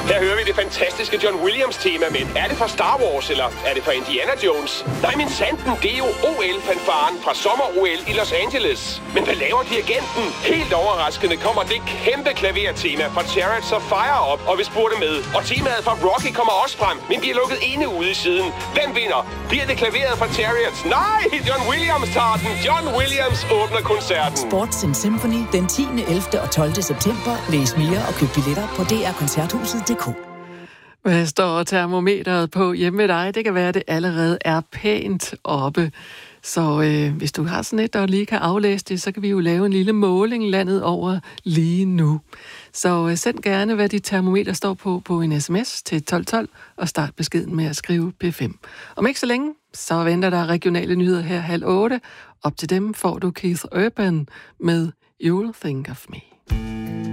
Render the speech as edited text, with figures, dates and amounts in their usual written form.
Her hører vi det fantastiske John Williams-tema, men er det fra Star Wars, eller er det fra Indiana Jones? Nej, men sanden, det er jo OL-fanfaren fra sommer-OL i Los Angeles. Men hvad laver dirigenten? Helt overraskende kommer det kæmpe klavertema fra Chariots of Fire op, og vi spurgte med. Og temaet fra Rocky kommer også frem, men bliver lukket inde ude i siden. Hvem vinder? Bliver det klaveret fra Chariots? Nej, John Williams tager den. John Williams åbner koncerten. Sports in Symphony den 10., 11. og 12. september. Læs mere og køb billetter på drkoncerthuset.dk. Hvad står termometeret på hjemme ved dig? Det kan være, at det allerede er pænt oppe. Så hvis du har sådan et, der lige kan aflæse det, så kan vi jo lave en lille måling landet over lige nu. Så send gerne, hvad dit termometer står på en sms til 1212 og start beskeden med at skrive P5. Om ikke så længe, så venter der regionale nyheder her 7:30. Op til dem får du Keith Urban med You'll Think of Me.